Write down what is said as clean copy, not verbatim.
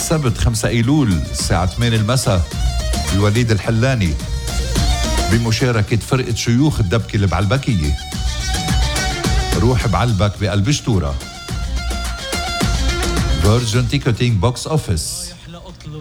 السبت 5 أيلول الساعة 8 المساء الوليد الحلاني بمشاركة فرقة شيوخ الدبكة البعلبكية. روح بعلبك بقلب شتورة. فيرجن تيكتينج بوكس أوفيس.